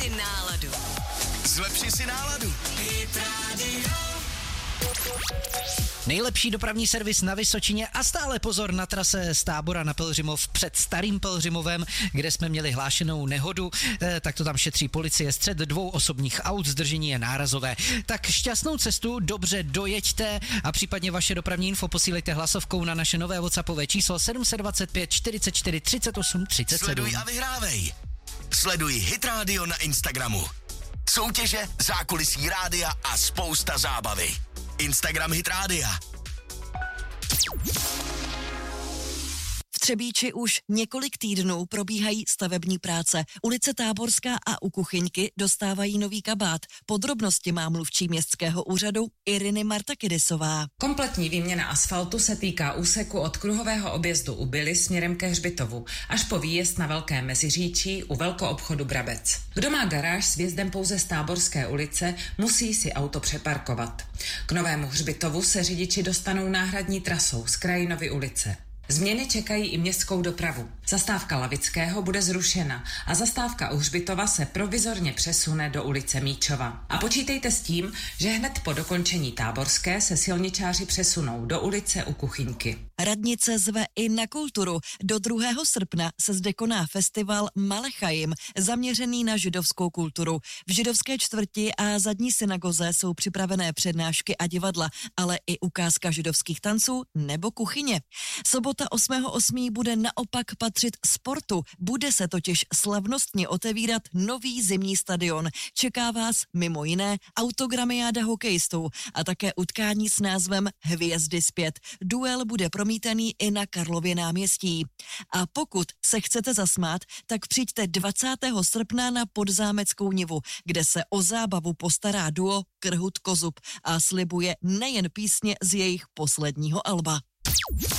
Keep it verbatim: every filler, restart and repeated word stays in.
Náladu. Zlepši si náladu. Hit Radio. Nejlepší dopravní servis na Vysočině a stále pozor na trase z Tábora na Pelhřimov před Starým Pelhřimovem, kde jsme měli hlášenou nehodu, eh, tak to tam šetří policie. Střet dvou osobních aut, zdržení je nárazové. Tak šťastnou cestu, dobře dojeďte a případně vaše dopravní info posílejte hlasovkou na naše nové WhatsAppové číslo sedm set dvacet pět čtyřicet čtyři třicet osm třicet sedm. Sleduj a vyhrávej. Sleduj Hit Radio na Instagramu. Soutěže, zákulisí rádia a spousta zábavy. Instagram Hit Rádia. V Třebíči už několik týdnů probíhají stavební práce. Ulice Táborská a u Kuchyňky dostávají nový kabát. Podrobnosti má mluvčí městského úřadu Iriny Martakidisová. Kompletní výměna asfaltu se týká úseku od kruhového objezdu u Bily směrem ke Hřbitovu až po výjezd na Velké Meziříčí u velkoobchodu Brabec. Kdo má garáž s vjezdem pouze z Táborské ulice, musí si auto přeparkovat. K Novému Hřbitovu se řidiči dostanou náhradní trasou z Krajinovy ulice. Změny čekají i městskou dopravu. Zastávka Lavického bude zrušena a zastávka u Hřbitova se provizorně přesune do ulice Míčova. A počítejte s tím, že hned po dokončení Táborské se silničáři přesunou do ulice u Kuchyňky. Radnice zve i na kulturu. Do druhého srpna se zde koná festival Malechajim, zaměřený na židovskou kulturu. V židovské čtvrti a zadní synagoze jsou připravené přednášky a divadla, ale i ukázka židovských tanců nebo kuchyně. Sobota osmého osmého bude naopak patřit sportu. Bude se totiž slavnostně otevírat nový zimní stadion. Čeká vás mimo jiné autogramiáda hokejistů a také utkání s názvem Hvězdy zpět. Duel bude promítaný i na Karlově náměstí. A pokud se chcete zasmát, tak přijďte dvacátého srpna na Podzámeckou nivu, kde se o zábavu postará duo Krhut Kozub a slibuje nejen písně z jejich posledního alba.